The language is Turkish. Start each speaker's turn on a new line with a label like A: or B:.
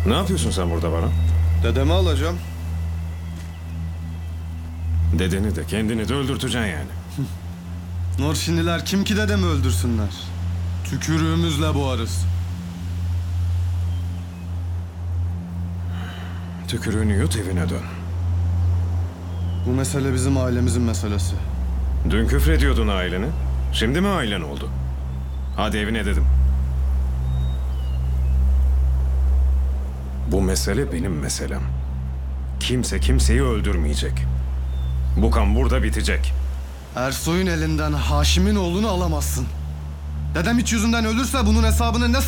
A: Ne yapıyorsun sen burada bana?
B: Dedemi alacağım.
A: Dedeni de kendini de öldürteceksin yani.
B: Norşiniler kim ki dedemi öldürsünler? Tükürüğümüzle boğarız.
A: Tükürüğünü yut, evine dön.
B: Bu mesele bizim ailemizin meselesi.
A: Dün küfrediyordun aileni. Şimdi mi ailen oldu? Hadi evine dedim. Bu mesele benim meselem. Kimse kimseyi öldürmeyecek. Bu kan burada bitecek.
B: Ersoy'un elinden Haşim'in oğlunu alamazsın. Dedem hiç yüzünden ölürse bunun hesabını ne